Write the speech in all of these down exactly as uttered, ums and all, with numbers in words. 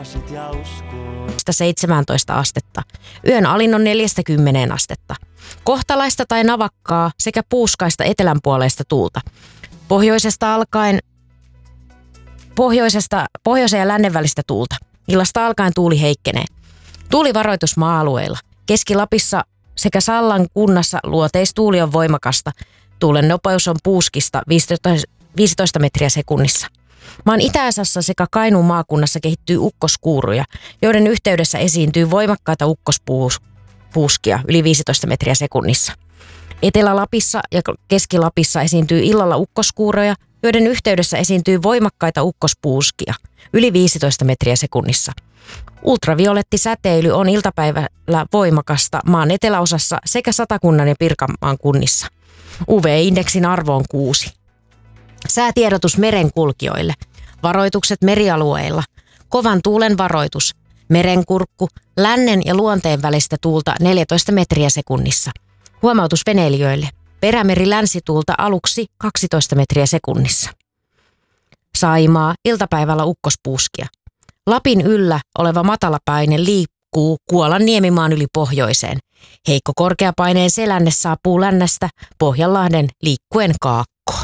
seitsemäntoista astetta. Yön alin on neljäkymmentä astetta. Kohtalaista tai navakkaa sekä puuskaista etelänpuoleista tuulta. Pohjoisesta alkaen pohjoisesta, pohjoisen ja lännen välistä tuulta. Illasta alkaen tuuli heikkenee. Tuulivaroitus maa-alueilla. Keski-Lapissa sekä Sallan kunnassa luoteistuuli on voimakasta. Tuulen nopeus on puuskista viisitoista metriä sekunnissa. Maan itäosassa sekä Kainuun maakunnassa kehittyy ukkoskuuruja, joiden yhteydessä esiintyy voimakkaita ukkospuuskia yli viisitoista metriä sekunnissa. Etelä-Lapissa ja Keski-Lapissa esiintyy illalla ukkoskuuroja, joiden yhteydessä esiintyy voimakkaita ukkospuuskia yli viisitoista metriä sekunnissa. Ultraviolettisäteily on iltapäivällä voimakasta maan eteläosassa sekä Satakunnan ja Pirkanmaan kunnissa. U V-indeksin arvo on kuusi. Säätiedotus merenkulkijoille. Varoitukset merialueilla. Kovan tuulen varoitus. Merenkurkku. Lännen ja luonteen välistä tuulta neljätoista metriä sekunnissa. Huomautus veneilijöille. Perämeri länsituulta aluksi kaksitoista metriä sekunnissa. Saimaa. Iltapäivällä ukkospuuskia. Lapin yllä oleva matalapaine liikkuu Kuolan niemimaan yli pohjoiseen. Heikko korkeapaineen selänne saapuu lännästä Pohjanlahden liikkuen kaakkoon.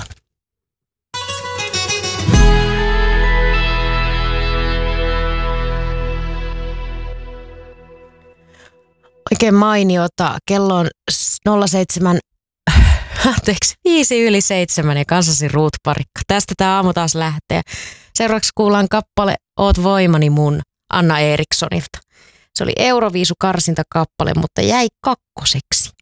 Oikein mainiota. Kello on nolla seitsemän, anteeksi, viisi yli seitsemän ja kanssasi Ruut Parikka. Tästä tämä aamu taas lähtee. Seuraavaksi kuullaan kappale Oot voimani mun Anna Erikssonilta. Se oli Euroviisu karsintakappale, mutta jäi kakkoseksi.